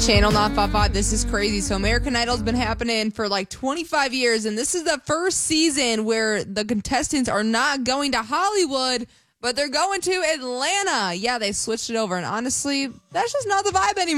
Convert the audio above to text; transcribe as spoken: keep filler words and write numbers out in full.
Channel nine five five, this is crazy. So American Idol's been happening for like twenty-five years, and this is the first season where the contestants are not going to Hollywood, but they're going to Atlanta. Yeah, they switched it over, and honestly, that's just not the vibe anymore.